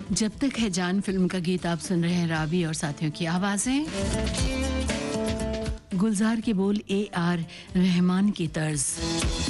जब तक है जान फिल्म का गीत आप सुन रहे हैं रावी और साथियों की आवाजें। गुलजार के बोल AR रहमान की तर्ज।